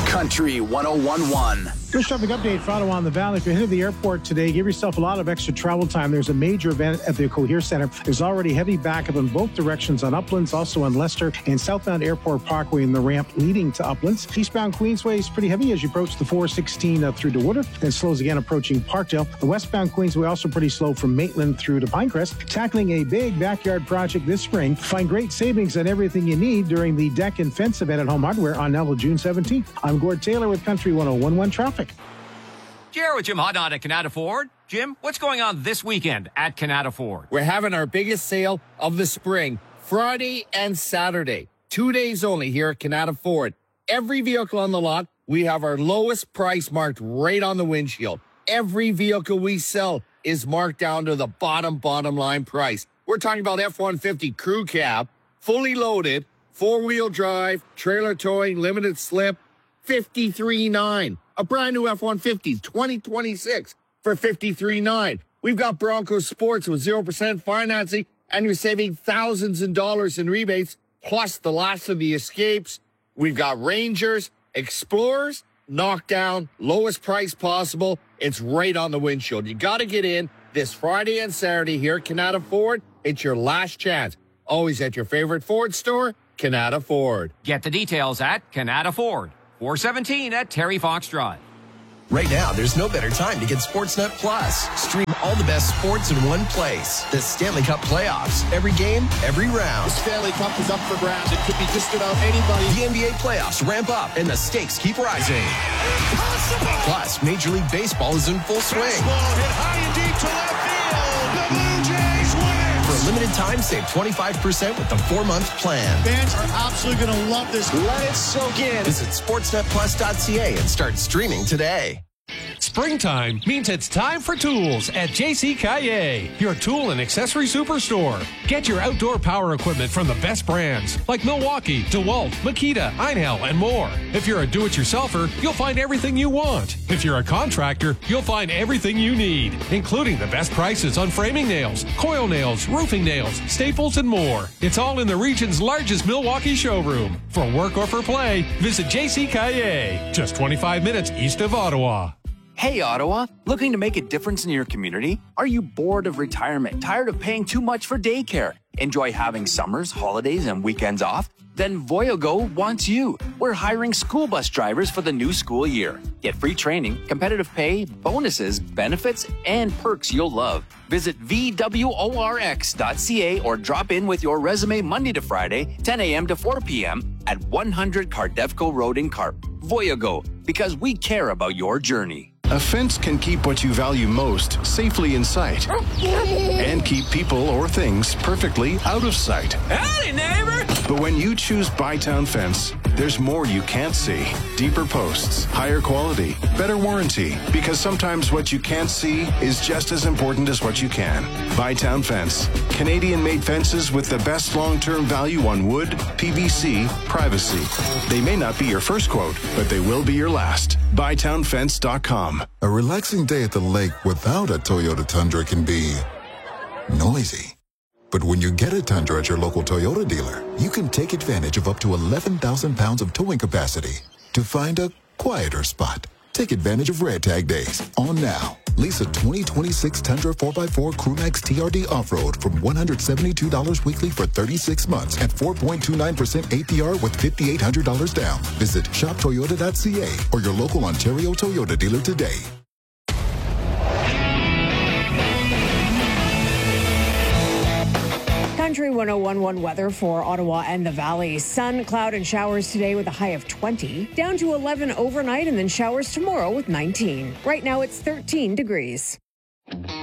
Country 101.1. Good traffic update for Ottawa and the Valley. If you're headed to the airport today, give yourself a lot of extra travel time. There's a major event at the Cohere Centre. There's already heavy backup in both directions on Uplands, also on Leicester, and southbound Airport Parkway in the ramp leading to Uplands. Eastbound Queensway is pretty heavy as you approach the 416 through to Woodruff, then slows again approaching Parkdale. The westbound Queensway also pretty slow from Maitland through to Pinecrest. Tackling a big backyard project this spring. Find great savings on everything you need during the deck and fence event at Home Hardware on Neville, June 17th. I'm Gord Taylor with Country 101.1 Traffic. Jared with Jim Hodnott at Canada Ford. Jim, what's going on this weekend at Canada Ford? We're having our biggest sale of the spring, Friday and Saturday. 2 days only here at Canada Ford. Every vehicle on the lot, we have our lowest price marked right on the windshield. Every vehicle we sell is marked down to the bottom line price. We're talking about F-150 crew cab, fully loaded, four-wheel drive, trailer towing, limited slip, $53,900. A brand new F-150, 2026 for $53,900. We've got Bronco Sports with 0% financing, and you're saving thousands of dollars in rebates, plus the last of the Escapes. We've got Rangers, Explorers, knockdown, lowest price possible. It's right on the windshield. You got to get in this Friday and Saturday here at Canada Ford. It's your last chance. Always at your favorite Ford store, Canada Ford. Get the details at Canada Ford. 417 at Terry Fox Drive. Right now, there's no better time to get Sportsnet Plus. Stream all the best sports in one place. The Stanley Cup playoffs. Every game, every round. The Stanley Cup is up for grabs. It could be just about anybody. The NBA playoffs ramp up, and the stakes keep rising. Impossible! Plus, Major League Baseball is in full swing. Baseball hit high and deep to left field. The Blue Jays win! For a limited time, save 25% with the 4-month plan. Fans are absolutely going to love this. Let it soak in. Visit sportsnetplus.ca and start streaming today. Springtime means it's time for tools at JC Caillet, your tool and accessory superstore. Get your outdoor power equipment from the best brands like Milwaukee, DeWalt, Makita, Einhell, and more. If you're a do-it-yourselfer, you'll find everything you want. If you're a contractor, you'll find everything you need, including the best prices on framing nails, coil nails, roofing nails, staples, and more. It's all in the region's largest Milwaukee showroom. For work or for play, visit JC Caillet, just 25 minutes east of Ottawa. Hey, Ottawa, looking to make a difference in your community? Are you bored of retirement, tired of paying too much for daycare? Enjoy having summers, holidays, and weekends off? Then Voyago wants you. We're hiring school bus drivers for the new school year. Get free training, competitive pay, bonuses, benefits, and perks you'll love. Visit VWORX.ca or drop in with your resume Monday to Friday, 10 a.m. to 4 p.m. at 100 Cardevco Road in Carp. Voyago, because we care about your journey. A fence can keep what you value most safely in sight and keep people or things perfectly out of sight. Howdy, neighbor! But when you choose Bytown Fence, there's more you can't see. Deeper posts, higher quality, better warranty. Because sometimes what you can't see is just as important as what you can. Bytown Fence. Canadian-made fences with the best long-term value on wood, PVC, privacy. They may not be your first quote, but they will be your last. BytownFence.com. A relaxing day at the lake without a Toyota Tundra can be noisy. But when you get a Tundra at your local Toyota dealer, you can take advantage of up to 11,000 pounds of towing capacity to find a quieter spot. Take advantage of Red Tag Days on now. Lease a 2026 Tundra 4x4 Crewmax TRD Off-Road from $172 weekly for 36 months at 4.29% APR with $5,800 down. Visit shoptoyota.ca or your local Ontario Toyota dealer today. Country 101.1 weather for Ottawa and the Valley. Sun, cloud, and showers today with a high of 20. Down to 11 overnight and then showers tomorrow with 19. Right now it's 13 degrees.